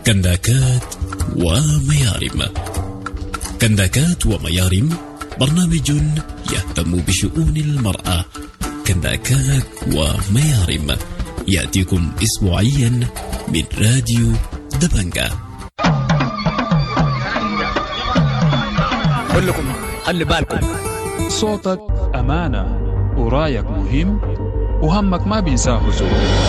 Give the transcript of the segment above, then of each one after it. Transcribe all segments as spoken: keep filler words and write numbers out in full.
كنداكات وميارم. كنداكات وميارم برنامج يهتم بشؤون المرأة. كنداكات وميارم يأتيكم أسبوعيا من راديو دبنجة. كلكم خلي بالكم، صوتك أمانة ورايك مهم وهمك ما بينساه زول.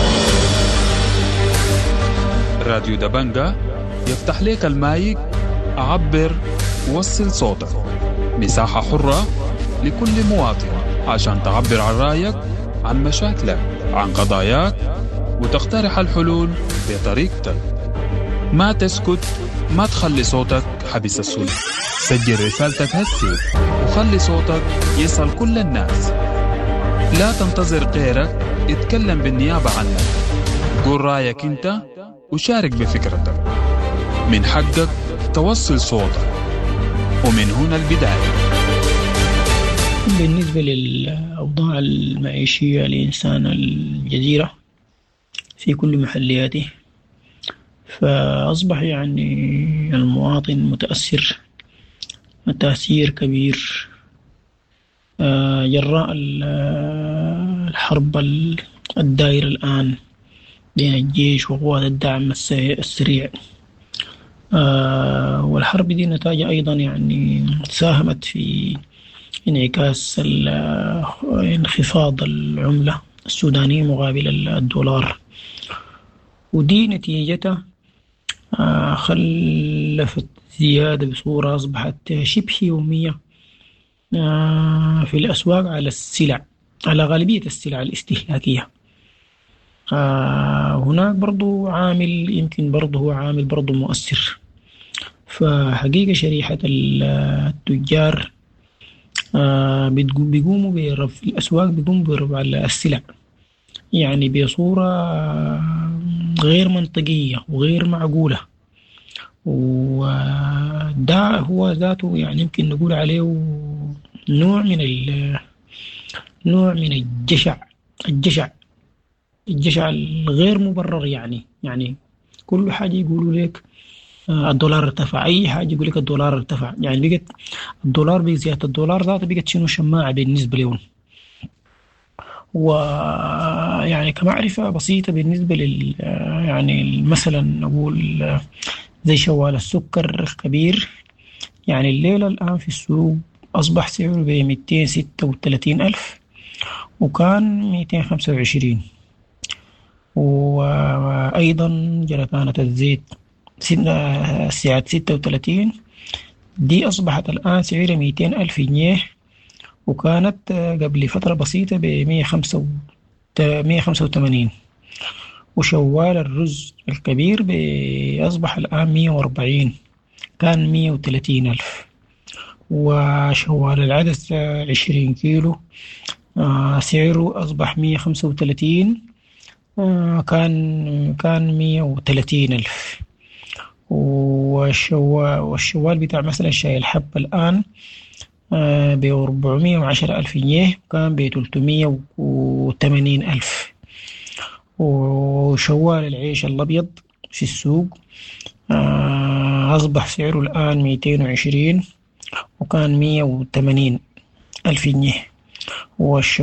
راديو دبنجة يفتح ليك المايك، عبر ووصل صوتك. مساحة حرة لكل مواطن عشان تعبر عن رايك، عن مشاكلك، عن قضاياك، وتقترح الحلول بطريقتك. ما تسكت، ما تخلي صوتك حبس السود. سجل رسالتك هسي وخلي صوتك يصل كل الناس. لا تنتظر غيرك اتكلم بالنيابة عنك. قول رايك انت وشارك بفكرتك. من حقك توصل صوتك، ومن هنا البداية. بالنسبة للأوضاع المعيشية لإنسان الجزيرة في كل محلياته، فأصبح يعني المواطن متأثر تأثير كبير جراء الحرب الدائرة الآن بين الجيش وقوات الدعم السريع. والحرب دي نتاجة أيضا يعني ساهمت في انعكاس انخفاض العملة السودانية مقابل الدولار، ودي نتيجتها خلفت زيادة بصورة أصبحت شبه يومية في الأسواق على السلع، على غالبية السلع الاستهلاكية. هناك برضو عامل يمكن برضو هو عامل برضو مؤثر. فحقيقة شريحة التجار بيقوموا برفع في الأسواق، بيقوموا برفع السلع يعني بصورة غير منطقية وغير معقولة، وده هو ذاته يعني يمكن نقول عليه نوع من نوع من الجشع الجشع الجشع الغير مبرر. يعني يعني كل حاجة يقولوا لك الدولار ارتفع، أي حاجة يقول لك الدولار ارتفع، يعني بقت الدولار بزيادة الدولار ذاته بقت شنو شماعة بالنسبة لهم. ويعني كمعرفة بسيطة بالنسبة لل يعني مثلا نقول زي شوال السكر الكبير، يعني الليلة الآن في السوق أصبح سعره بمئتين ستة وثلاثين ألف وكان مئتين خمسة وعشرين. وأيضا جركانة الزيت سعة ستة وثلاثين دي أصبحت الآن سعرها مئتين ألف جنيه، وكانت قبل فترة بسيطة بمئة خمسة وثمانين. وشوال الرز الكبير أصبح الآن مئة وأربعين، كان مئة وثلاثين ألف. وشوال العدس عشرين كيلو سعره أصبح مئة وخمسة وثلاثين، كان كان مئة وثلاثين ألف. والشوال والشوال بتاع مثلا شاي الحب الآن ب أربعمئة وعشرة ألف جنيه، كان ب ثلاثمئة وثمانين ألف. وشوال العيش الأبيض في السوق أصبح سعره الآن مئتين وعشرين وكان مئة وثمانين ألف جنيه.